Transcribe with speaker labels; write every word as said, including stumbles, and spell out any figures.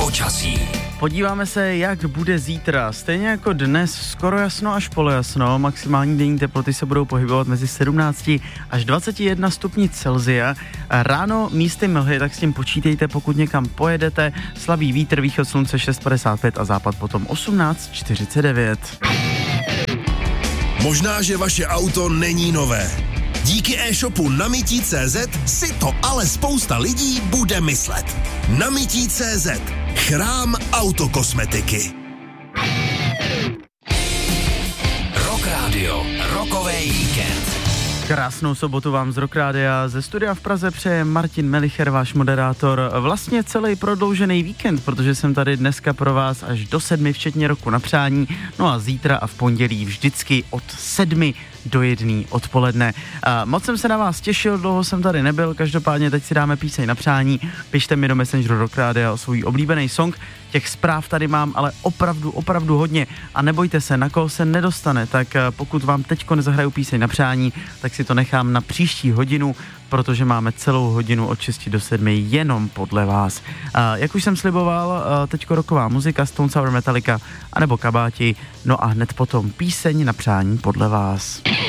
Speaker 1: počasí.
Speaker 2: Podíváme se, jak bude zítra. Stejně jako dnes, skoro jasno až polojasno. Maximální denní teploty se budou pohybovat mezi sedmnáct až dvacet jedna stupni Celsia. Ráno místy mlhy, tak s tím počítejte, pokud někam pojedete. Slabý vítr, východ slunce šest padesát pět a západ potom osmnáct čtyřicet devět.
Speaker 1: Možná, že vaše auto není nové. Díky e-shopu Namití tečka cé zet si to ale spousta lidí bude myslet. Namití tečka cé zet. Chrám autokosmetiky. Rock Radio. Rokovej víkend.
Speaker 2: Krásnou sobotu vám z Rock Rádia ze studia v Praze přeje Martin Melicher, váš moderátor. Vlastně celý prodloužený víkend, protože jsem tady dneska pro vás až do sedmi, včetně roku na přání. No a zítra a v pondělí vždycky od sedmi do jedné odpoledne. A moc jsem se na vás těšil, dlouho jsem tady nebyl, každopádně teď si dáme píseň na přání. Pište mi do Messengeru Rock Rádia o svůj oblíbený song. Těch zpráv tady mám ale opravdu, opravdu hodně a nebojte se, na koho se nedostane, tak pokud vám teďko nezahraju píseň na přání, tak si to nechám na příští hodinu, protože máme celou hodinu od šesti do sedmi jenom podle vás. A jak už jsem sliboval, teďko rocková muzika, Stone Sour Metallica anebo Kabáti, no a hned potom píseň na přání podle vás.